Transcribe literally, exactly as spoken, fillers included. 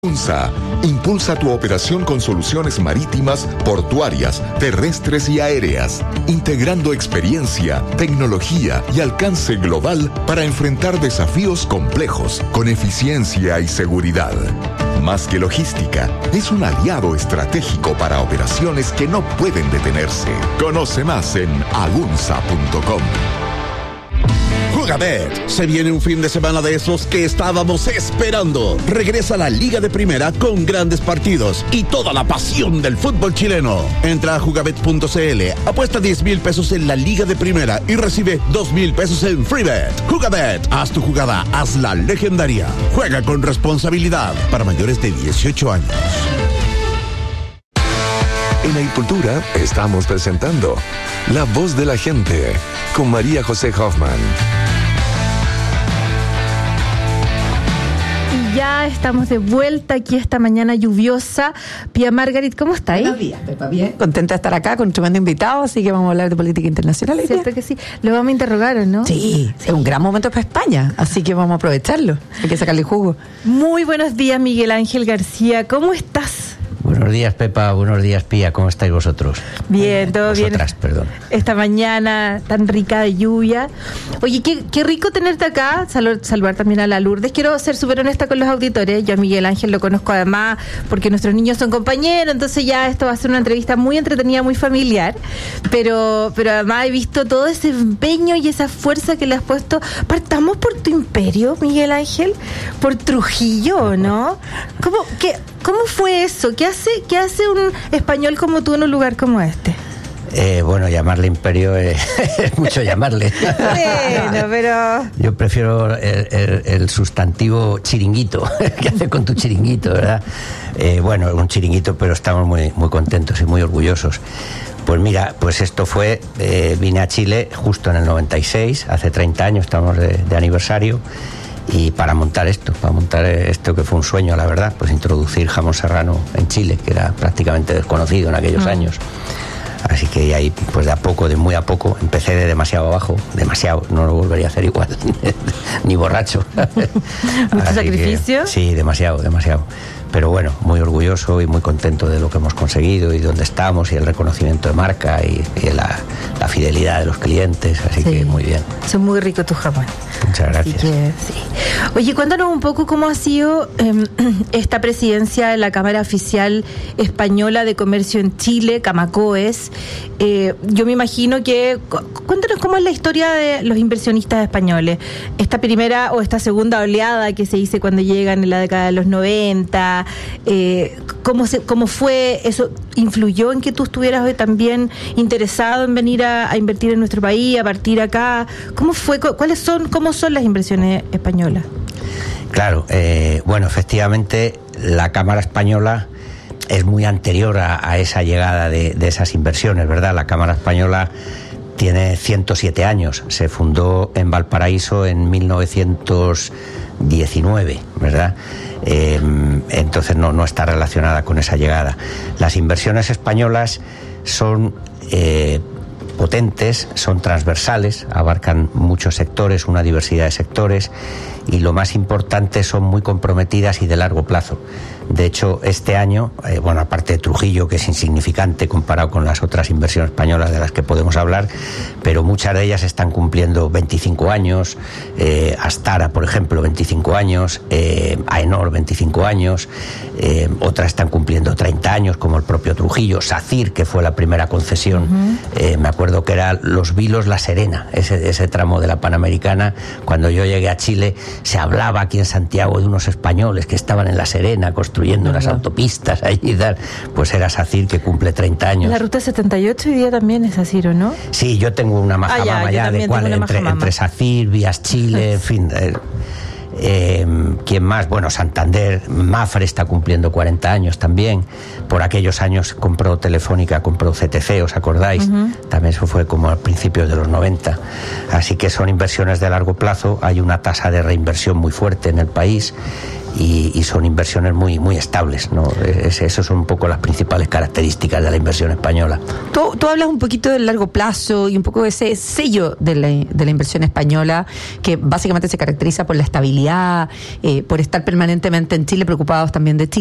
UNSA impulsa tu operación con soluciones marítimas, portuarias, terrestres y aéreas, integrando experiencia, tecnología y alcance global para enfrentar desafíos complejos con eficiencia y seguridad. Más que logística, es un aliado estratégico para operaciones que no pueden detenerse. Conoce más en agunsa punto com. Jugabet, se viene un fin de semana de esos que estábamos esperando. Regresa la Liga de Primera con grandes partidos y toda la pasión del fútbol chileno. Entra a jugabet punto cl, apuesta diez mil pesos en la Liga de Primera y recibe dos mil pesos en FreeBet. Jugabet, haz tu jugada, hazla legendaria. Juega con responsabilidad para mayores de dieciocho años. En Agricultura estamos presentando La Voz de la Gente con María José Hoffman. Y ya estamos de vuelta aquí esta mañana lluviosa. Pía Margarit, ¿cómo está ahí? Buenos días, Pepa, bien. Contenta de estar acá con un tremendo invitado, así que vamos a hablar de política internacional. Cierto que sí. Lo vamos a interrogar, ¿o no? Sí, sí, es un gran momento para España, así que vamos a aprovecharlo. Hay que sacarle jugo. Muy buenos días, Miguel Ángel García. ¿Cómo estás? Buenos días, Pepa. Buenos días, Pía. ¿Cómo estáis vosotros? Bien, todo bien. Vosotras, perdón. Esta mañana tan rica de lluvia. Oye, qué, qué rico tenerte acá. Salud, saludar también a la Lourdes. Quiero ser súper honesta con los auditores. Yo a Miguel Ángel lo conozco además porque nuestros niños son compañeros, entonces ya esto va a ser una entrevista muy entretenida, muy familiar. Pero, pero además he visto todo ese empeño y esa fuerza que le has puesto. Partamos por tu imperio, Miguel Ángel, por Trujillo, ¿no? ¿Cómo, qué, cómo fue eso? ¿Qué hace, qué hace un español como tú en un lugar como este? Eh, bueno, llamarle imperio es mucho llamarle. Bueno, pero... Yo prefiero el, el, el sustantivo chiringuito. ¿Qué haces con tu chiringuito, verdad? Eh, bueno, un chiringuito, pero estamos muy, muy contentos y muy orgullosos. Pues mira, pues esto fue, eh, vine a Chile justo en el noventa y seis, hace treinta años, estamos de, de aniversario. Y para montar esto, para montar esto que fue un sueño, la verdad, pues introducir jamón serrano en Chile, que era prácticamente desconocido en aquellos mm. años. Así que ahí, pues de a poco, de muy a poco, empecé de demasiado abajo, demasiado, no lo volvería a hacer igual, ni borracho. ¿Mucho sacrificio? Que, sí, demasiado, demasiado. Pero bueno, muy orgulloso y muy contento de lo que hemos conseguido y dónde estamos y el reconocimiento de marca y, y la, la fidelidad de los clientes, así sí. que muy bien. Son muy ricos tus jamones. Muchas gracias. Así que, sí. Oye, cuéntanos un poco cómo ha sido eh, esta presidencia de la Cámara Oficial Española de Comercio en Chile, Camacoes. Eh, yo me imagino que... Cuéntanos cómo es la historia de los inversionistas españoles. Esta primera o esta segunda oleada que se dice cuando llegan en la década de los noventa... Eh, ¿cómo, se, ¿Cómo fue eso? ¿Influyó en que tú estuvieras hoy también interesado en venir a, a invertir en nuestro país, a partir acá? ¿Cómo fue? ¿Cuáles son, cómo son las inversiones españolas? Claro, eh, bueno, efectivamente la Cámara Española es muy anterior a, a esa llegada de, de esas inversiones, ¿verdad? La Cámara Española tiene ciento siete años, se fundó en Valparaíso en mil novecientos diecinueve, ¿verdad? Eh, entonces no, no está relacionada con esa llegada. Las inversiones españolas son eh, potentes, son transversales, abarcan muchos sectores, una diversidad de sectores, y lo más importante, son muy comprometidas y de largo plazo. De hecho, este año, eh, bueno, aparte de Trujillo, que es insignificante comparado con las otras inversiones españolas de las que podemos hablar, pero muchas de ellas están cumpliendo veinticinco años, eh, Astara, por ejemplo, veinticinco años, eh, Aenor, veinticinco años, eh, otras están cumpliendo treinta años, como el propio Trujillo, SACIR, que fue la primera concesión, uh-huh. eh, me acuerdo que era Los Vilos La Serena, ese, ese tramo de la Panamericana. Cuando yo llegué a Chile, se hablaba aquí en Santiago de unos españoles que estaban en La Serena construyendo uh-huh. las autopistas allí y tal. Pues era SACIR, que cumple treinta años. La ruta setenta y ocho hoy día también es SACIR, ¿o no? Sí, yo tengo una majamama ah, ya, ya de cuál, entre, entre SACIR, Vías Chile, en fin... Eh, Eh, ¿quién más? Bueno, Santander, Mafre está cumpliendo cuarenta años también. Por aquellos años compró Telefónica, compró C T C, ¿os acordáis? Uh-huh. También eso fue como a principios de los noventa. Así que son inversiones de largo plazo, hay una tasa de reinversión muy fuerte en el país y, y son inversiones muy muy estables, ¿no? Es, esas son un poco las principales características de la inversión española. Tú, tú hablas un poquito del largo plazo y un poco de ese sello de la, de la inversión española, que básicamente se caracteriza por la estabilidad, eh, por estar permanentemente en Chile, preocupados también de Chile.